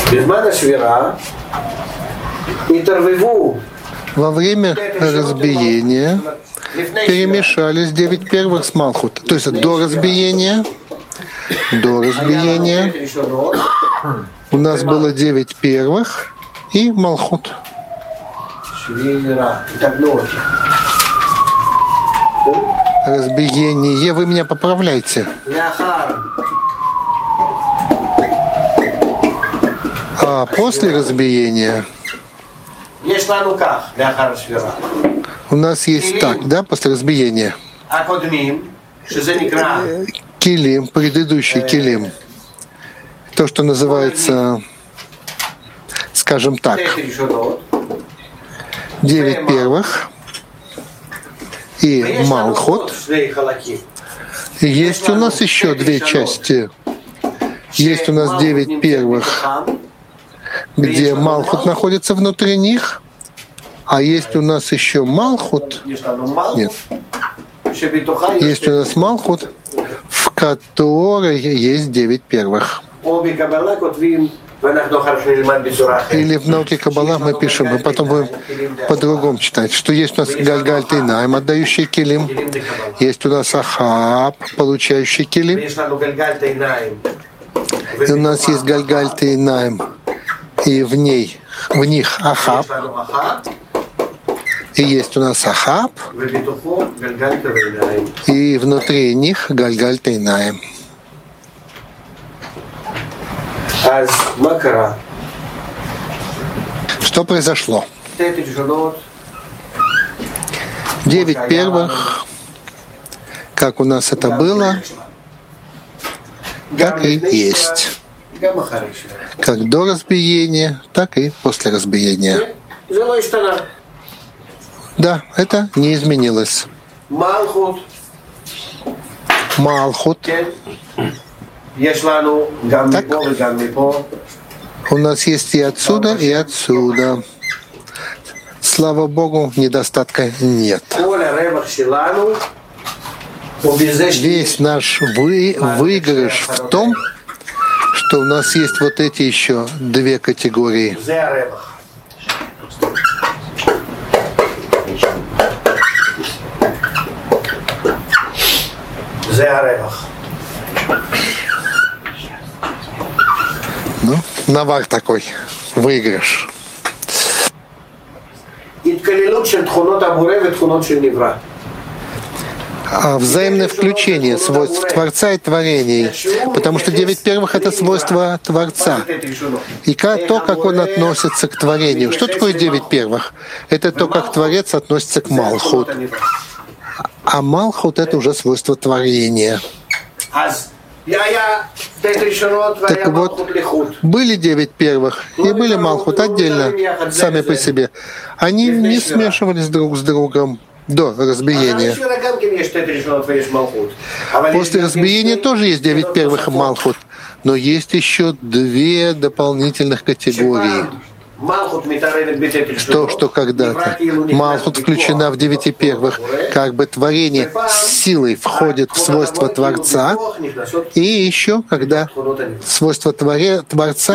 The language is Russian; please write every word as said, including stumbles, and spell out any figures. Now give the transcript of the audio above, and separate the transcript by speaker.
Speaker 1: Во время разбиения перемешались девять первых с Малхут. То есть до разбиения, до разбиения у нас было девять первых и Малхут. Разбиение. Вы меня поправляйте. А после разбиения у нас есть так, да, после разбиения. Килим, предыдущий килим. То, что называется, скажем так, девять первых и Малхут. Есть у нас еще две части. Есть у нас девять первых, где Малхут находится внутри них, а есть у нас еще Малхут. Нет. Есть у нас Малхут, в которой есть девять первых. Или в науке Каббала мы пишем, мы потом будем по-другому читать, что есть у нас Гальгаль Тейнаим, отдающий килим, есть у нас Ахаб, получающий килим, и у нас есть Гальгаль Тейнаим, и в ней, в них Ахаб, и есть у нас Ахаб, и внутри них Гальгаль Тейнаим. Что произошло? Девять первых, как у нас это было, так и есть. Как до разбиения, так и после разбиения. Да, это не изменилось. Малхут. Так, у нас есть и отсюда, и отсюда. Слава Богу, недостатка нет. Весь наш вы, выигрыш в том, что у нас есть вот эти еще две категории. Ну, навар такой, выигрыш. А взаимное включение свойств Творца и творений, потому что девять первых — это свойства Творца. И то, как он относится к творению. Что такое девять первых? Это то, как Творец относится к Малхут. А Малхут — это уже свойство творения. Так вот, были девять первых и были Малхут отдельно, сами по себе. Они не смешивались друг с другом до разбиения. После разбиения тоже есть девять первых и Малхут, но есть еще две дополнительных категории. Что, что когда-то Малхут включена в девяти первых, как бы творение с силой входит в свойства Творца, и еще когда свойства Творца